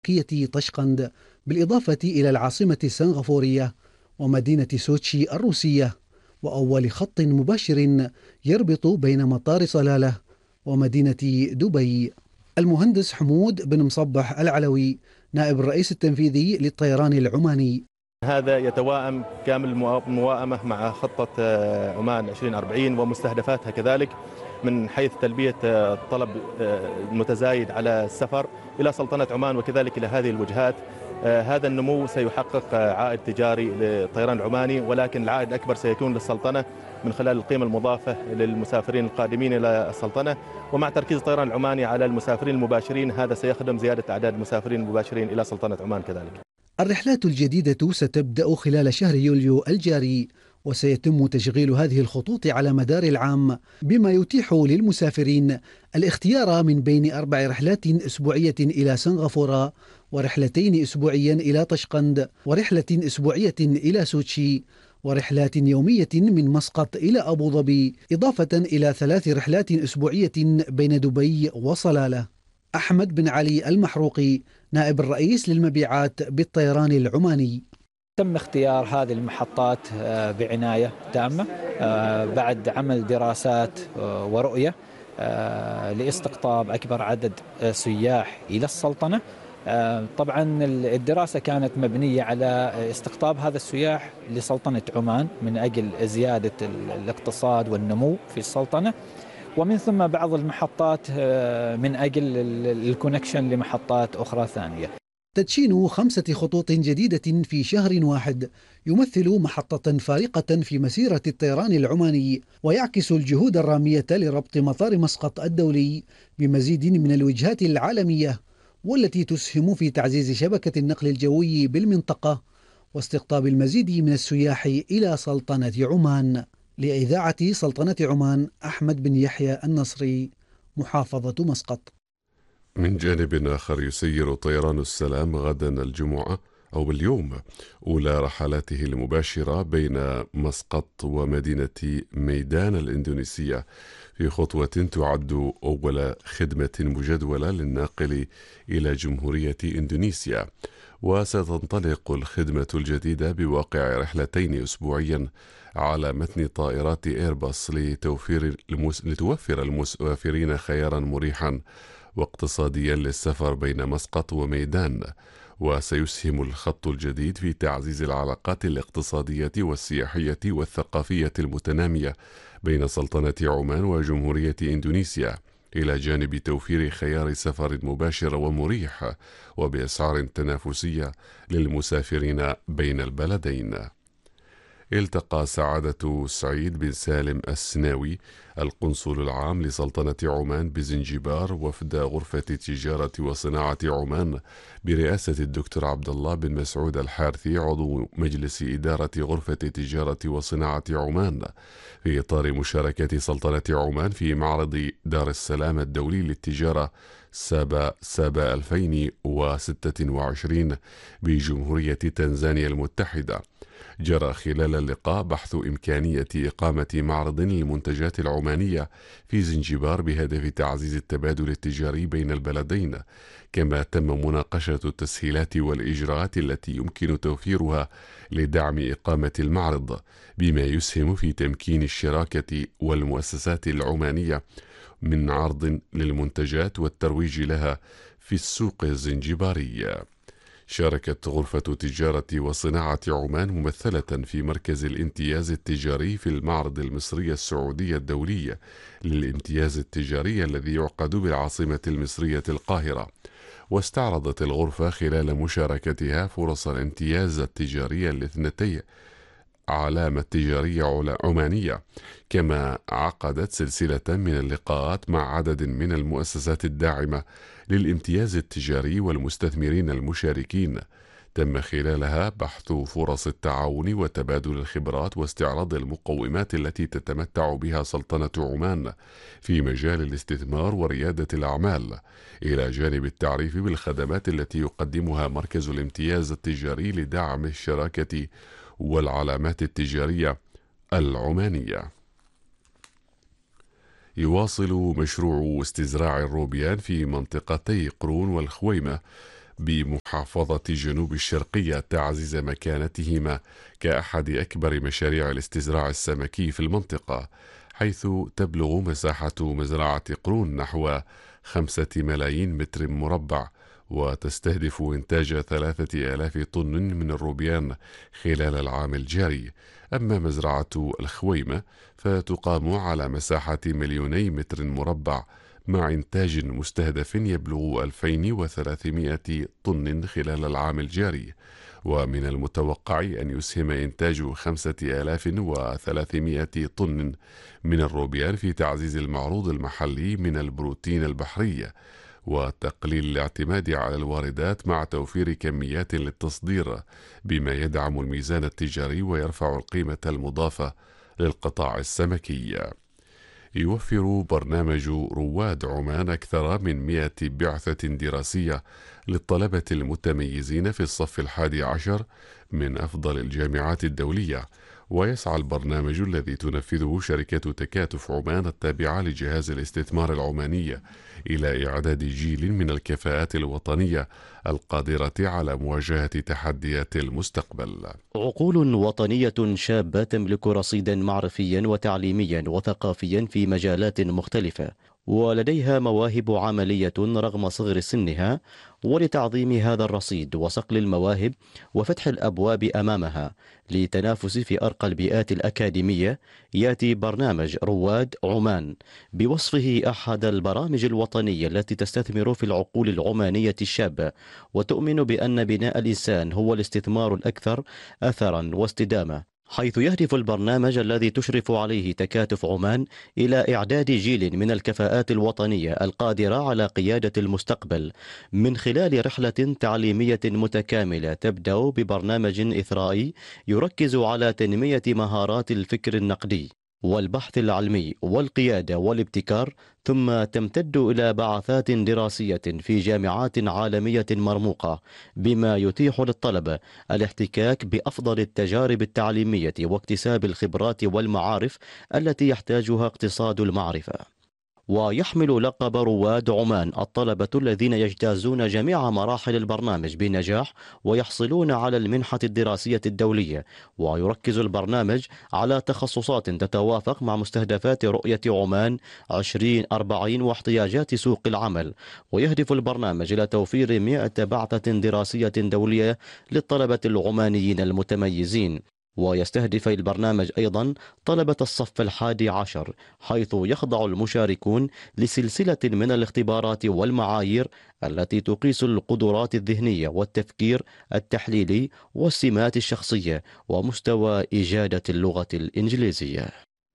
طشقند، بالإضافة إلى العاصمة السنغافورية ومدينة سوتشي الروسية، وأول خط مباشر يربط بين مطار صلالة ومدينة دبي. المهندس حمود بن مصبح العلوي، نائب الرئيس التنفيذي للطيران العماني: هذا يتوائم كامل الموائمة مع خطة عمان 2040 ومستهدفاتها كذلك، من حيث تلبية الطلب المتزايد على السفر إلى سلطنة عمان وكذلك إلى هذه الوجهات. هذا النمو سيحقق عائد تجاري للطيران العماني، ولكن العائد الأكبر سيكون للسلطنة من خلال القيمة المضافة للمسافرين القادمين إلى السلطنة، ومع تركيز الطيران العماني على المسافرين المباشرين هذا سيخدم زيادة أعداد المسافرين المباشرين إلى سلطنة عمان كذلك. الرحلات الجديدة ستبدأ خلال شهر يوليو الجاري، وسيتم تشغيل هذه الخطوط على مدار العام، بما يتيح للمسافرين الاختيار من بين 4 رحلات أسبوعية إلى سنغافورة، ورحلتين أسبوعيا إلى طشقند، ورحلة أسبوعية إلى سوتشي، ورحلات يومية من مسقط إلى أبو ظبي، إضافة إلى 3 رحلات أسبوعية بين دبي وصلالة. أحمد بن علي المحروقي، نائب الرئيس للمبيعات بالطيران العماني: تم اختيار هذه المحطات بعناية تامة بعد عمل دراسات ورؤية لاستقطاب أكبر عدد سياح إلى السلطنة. طبعا الدراسة كانت مبنية على استقطاب هذا السياح لسلطنة عمان من أجل زيادة الاقتصاد والنمو في السلطنة، ومن ثم بعض المحطات من أجل الكونكشن لمحطات أخرى ثانية. تدشين 5 خطوط جديدة في شهر واحد يمثل محطة فارقة في مسيرة الطيران العماني، ويعكس الجهود الرامية لربط مطار مسقط الدولي بمزيد من الوجهات العالمية، والتي تسهم في تعزيز شبكة النقل الجوي بالمنطقة واستقطاب المزيد من السياح إلى سلطنة عمان. لإذاعة سلطنة عمان، أحمد بن يحيى النصري، محافظة مسقط. من جانب آخر، يسير طيران السلام غدا الجمعة أو باليوم أولى رحلاته المباشرة بين مسقط ومدينة ميدان الإندونيسية، في خطوة تعد أول خدمة مجدولة للناقل إلى جمهورية إندونيسيا. وستنطلق الخدمة الجديدة بواقع رحلتين أسبوعيا على متن طائرات إيرباص لتوفر المسافرين خيارا مريحا واقتصاديا للسفر بين مسقط وميدان. وسيسهم الخط الجديد في تعزيز العلاقات الاقتصادية والسياحية والثقافية المتنامية بين سلطنة عمان وجمهورية إندونيسيا، إلى جانب توفير خيار سفر مباشر ومريح وبأسعار تنافسية للمسافرين بين البلدين. التقى سعادة سعيد بن سالم السناوي القنصل العام لسلطنة عمان بزنجبار وفد غرفة تجارة وصناعة عمان برئاسة الدكتور عبد الله بن مسعود الحارثي عضو مجلس إدارة غرفة تجارة وصناعة عمان، في إطار مشاركة سلطنة عمان في معرض دار السلام الدولي للتجارة سابا 2026 بجمهورية تنزانيا المتحدة. جرى خلال اللقاء بحث إمكانية إقامة معرض للمنتجات العمانية في زنجبار بهدف تعزيز التبادل التجاري بين البلدين، كما تم مناقشة التسهيلات والإجراءات التي يمكن توفيرها لدعم إقامة المعرض، بما يسهم في تمكين الشراكة والمؤسسات العمانية من عرض للمنتجات والترويج لها في السوق الزنجباري. شاركت غرفة تجارة وصناعة عمان ممثلة في مركز الامتياز التجاري في المعرض المصري السعودي الدولي للامتياز التجاري الذي يعقد بالعاصمة المصرية القاهرة. واستعرضت الغرفة خلال مشاركتها فرص الامتياز التجاري ل2 علامة تجارية عمانية، كما عقدت سلسلة من اللقاءات مع عدد من المؤسسات الداعمة للامتياز التجاري والمستثمرين المشاركين، تم خلالها بحث فرص التعاون وتبادل الخبرات واستعراض المقومات التي تتمتع بها سلطنة عمان في مجال الاستثمار وريادة الأعمال، إلى جانب التعريف بالخدمات التي يقدمها مركز الامتياز التجاري لدعم الشراكة والعلامات التجارية العمانية. يواصل مشروع استزراع الروبيان في منطقتي قرون والخويمة بمحافظة جنوب الشرقية تعزيز مكانتهما كأحد أكبر مشاريع الاستزراع السمكي في المنطقة، حيث تبلغ مساحة مزرعة قرون نحو 5 ملايين متر مربع، وتستهدف إنتاج 3000 طن من الروبيان خلال العام الجاري. أما مزرعة الخويمة فتقام على مساحة 2,000,000 متر مربع مع إنتاج مستهدف يبلغ 2300 طن خلال العام الجاري، ومن المتوقع أن يسهم إنتاج 5300 طن من الروبيان في تعزيز المعروض المحلي من البروتين البحري وتقليل الاعتماد على الواردات مع توفير كميات للتصدير، بما يدعم الميزان التجاري ويرفع القيمة المضافة للقطاع السمكي. يوفر برنامج رواد عمان أكثر من 100 بعثة دراسية للطلبة المتميزين في الصف 11 من أفضل الجامعات الدولية، ويسعى البرنامج الذي تنفذه شركة تكاتف عمان التابعة لجهاز الاستثمار العماني إلى إعداد جيل من الكفاءات الوطنية القادرة على مواجهة تحديات المستقبل. عقول وطنية شابة تملك رصيدا معرفيا وتعليميا وثقافيا في مجالات مختلفة، ولديها مواهب عملية رغم صغر سنها. ولتعظيم هذا الرصيد وصقل المواهب وفتح الأبواب أمامها للتنافس في أرقى البيئات الأكاديمية، يأتي برنامج رواد عمان بوصفه أحد البرامج الوطنية التي تستثمر في العقول العمانية الشابة، وتؤمن بأن بناء الإنسان هو الاستثمار الأكثر أثرا واستدامة، حيث يهدف البرنامج الذي تشرف عليه تكاتف عمان إلى إعداد جيل من الكفاءات الوطنية القادرة على قيادة المستقبل من خلال رحلة تعليمية متكاملة تبدأ ببرنامج إثرائي يركز على تنمية مهارات الفكر النقدي والبحث العلمي والقيادة والابتكار، ثم تمتد إلى بعثات دراسية في جامعات عالمية مرموقة، بما يتيح للطلبة الاحتكاك بأفضل التجارب التعليمية واكتساب الخبرات والمعارف التي يحتاجها اقتصاد المعرفة. ويحمل لقب رواد عمان الطلبة الذين يجتازون جميع مراحل البرنامج بنجاح ويحصلون على المنحة الدراسية الدولية. ويركز البرنامج على تخصصات تتوافق مع مستهدفات رؤية عمان 2040 واحتياجات سوق العمل، ويهدف البرنامج إلى توفير 100 بعثة دراسية دولية للطلبة العمانيين المتميزين. ويستهدف البرنامج أيضا طلبة الصف 11، حيث يخضع المشاركون لسلسلة من الاختبارات والمعايير التي تقيس القدرات الذهنية والتفكير التحليلي والسمات الشخصية ومستوى إجادة اللغة الإنجليزية.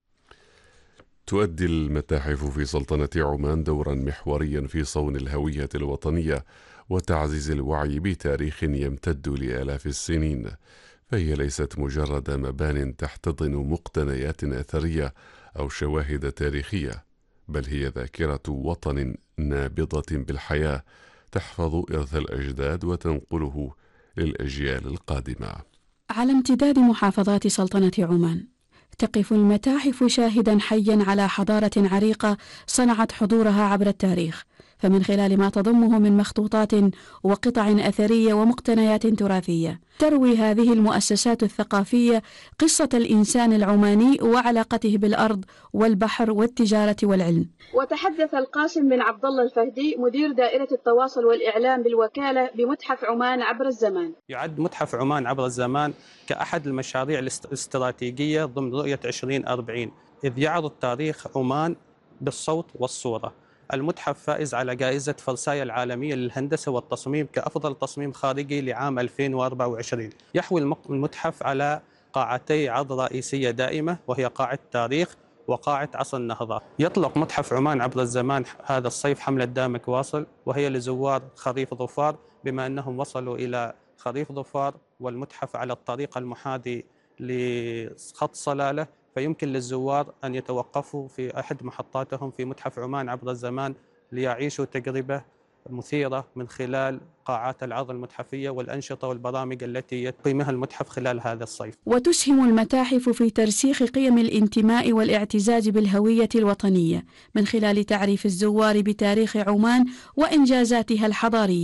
تؤدي المتاحف في سلطنة عمان دورا محوريا في صون الهوية الوطنية وتعزيز الوعي بتاريخ يمتد لآلاف السنين، فهي ليست مجرد مبان تحتضن مقتنيات أثرية أو شواهد تاريخية، بل هي ذاكرة وطن نابضة بالحياة تحفظ إرث الأجداد وتنقله للأجيال القادمة. على امتداد محافظات سلطنة عمان تقف المتاحف شاهدا حيا على حضارة عريقة صنعت حضورها عبر التاريخ، فمن خلال ما تضمه من مخطوطات وقطع أثرية ومقتنيات تراثية تروي هذه المؤسسات الثقافية قصة الإنسان العماني وعلاقته بالأرض والبحر والتجارة والعلم. وتحدث القاسم بن عبد الله الفهدي مدير دائرة التواصل والإعلام بالوكالة بمتحف عمان عبر الزمان. يعد متحف عمان عبر الزمان كأحد المشاريع الاستراتيجية ضمن رؤية 2040، إذ يعرض تاريخ عمان بالصوت والصورة. المتحف فائز على جائزة فرساي العالمية للهندسة والتصميم كأفضل تصميم خارجي لعام 2024. يحوي المتحف على قاعتي عرض رئيسية دائمة، وهي قاعة تاريخ وقاعة عصر النهضة. يطلق متحف عمان عبر الزمان هذا الصيف حملة دامك واصل، وهي لزوار خريف ظفار، بما أنهم وصلوا إلى خريف ظفار والمتحف على الطريق المحاذي لخط صلالة، فيمكن للزوار أن يتوقفوا في أحد محطاتهم في متحف عمان عبر الزمان ليعيشوا تجربة مثيرة من خلال قاعات العرض المتحفية والأنشطة والبرامج التي يقيمها المتحف خلال هذا الصيف. وتسهم المتاحف في ترسيخ قيم الانتماء والاعتزاز بالهوية الوطنية من خلال تعريف الزوار بتاريخ عمان وإنجازاتها الحضارية،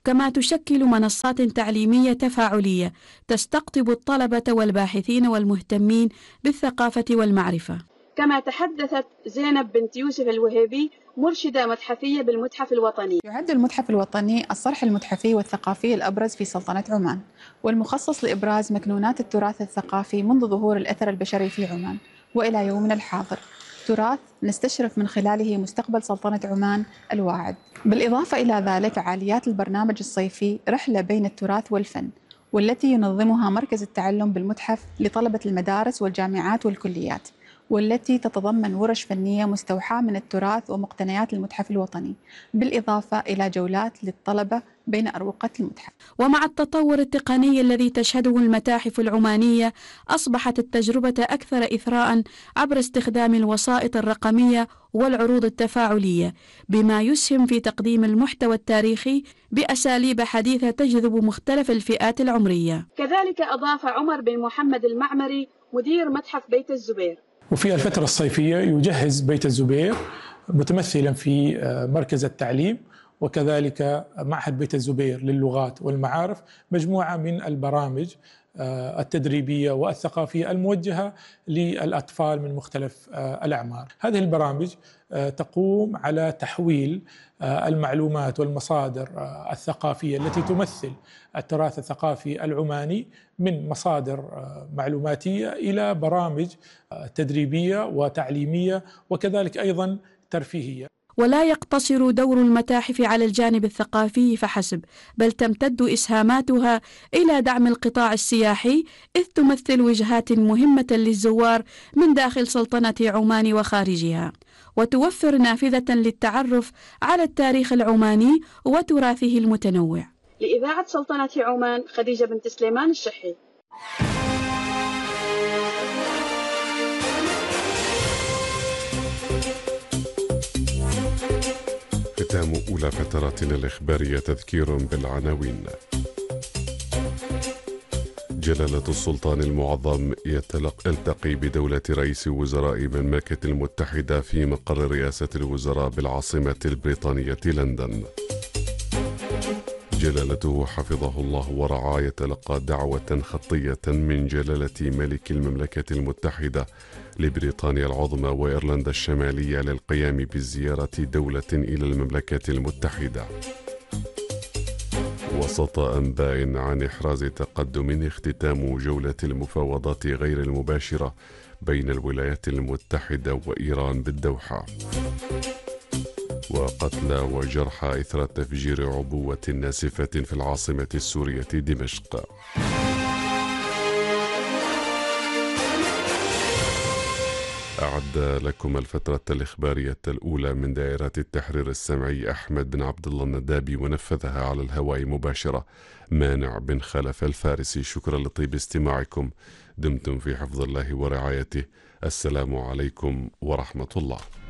كما تشكل منصات تعليمية تفاعلية تستقطب الطلبة والباحثين والمهتمين بالثقافة والمعرفة. كما تحدثت زينب بنت يوسف الوهيبي مرشدة متحفية بالمتحف الوطني. يعد المتحف الوطني الصرح المتحفي والثقافي الأبرز في سلطنة عمان، والمخصص لإبراز مكنونات التراث الثقافي منذ ظهور الأثر البشري في عمان وإلى يومنا الحاضر، تراث نستشرف من خلاله مستقبل سلطنة عمان الواعد. بالإضافة إلى ذلك فعاليات البرنامج الصيفي رحلة بين التراث والفن، والتي ينظمها مركز التعلم بالمتحف لطلبة المدارس والجامعات والكليات، والتي تتضمن ورش فنية مستوحاة من التراث ومقتنيات المتحف الوطني، بالإضافة إلى جولات للطلبة بين أروقة المتحف. ومع التطور التقني الذي تشهده المتاحف العمانية، أصبحت التجربة أكثر إثراء عبر استخدام الوسائط الرقمية والعروض التفاعلية، بما يسهم في تقديم المحتوى التاريخي بأساليب حديثة تجذب مختلف الفئات العمرية. كذلك أضاف عمر بن محمد المعمري مدير متحف بيت الزبير: وفي الفترة الصيفية يجهز بيت الزبير متمثلا في مركز التعليم وكذلك معهد بيت الزبير للغات والمعارف مجموعة من البرامج التدريبية والثقافية الموجهة للأطفال من مختلف الأعمار. هذه البرامج تقوم على تحويل المعلومات والمصادر الثقافية التي تمثل التراث الثقافي العماني من مصادر معلوماتية إلى برامج تدريبية وتعليمية وكذلك أيضا ترفيهية. ولا يقتصر دور المتاحف على الجانب الثقافي فحسب، بل تمتد إسهاماتها إلى دعم القطاع السياحي، إذ تمثل وجهات مهمة للزوار من داخل سلطنة عمان وخارجها، وتوفر نافذة للتعرف على التاريخ العماني وتراثه المتنوع. لإذاعة سلطنة عمان، خديجة بنت سليمان الشحي. ختام أولى فتراتنا الإخبارية تذكير بالعناوين. جلالة السلطان المعظم يلتقي بدولة رئيس وزراء المملكة المتحدة في مقر رئاسة الوزراء بالعاصمة البريطانية لندن. جلالته حفظه الله ورعاه يتلقى دعوة خطية من جلالة ملك المملكة المتحدة لبريطانيا العظمى وإيرلندا الشمالية للقيام بزيارة دولة إلى المملكة المتحدة. وسط أنباء عن إحراز تقدم، اختتام جولة المفاوضات غير المباشرة بين الولايات المتحدة وإيران بالدوحة. وقتلى وجرحى إثر تفجير عبوة ناسفة في العاصمة السورية دمشق. أعد لكم الفترة الإخبارية الأولى من دائرة التحرير السمعي أحمد بن عبد الله الندابي، ونفذها على الهواء مباشرة مانع بن خلف الفارسي. شكرا لطيب استماعكم، دمتم في حفظ الله ورعايته. السلام عليكم ورحمة الله.